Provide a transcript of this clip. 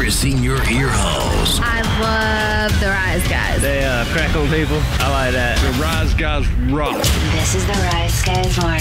in your ear holes. I love the Rise Guys. They crack on people. I like that. The Rise Guys rock. This is the Rise Guys Morning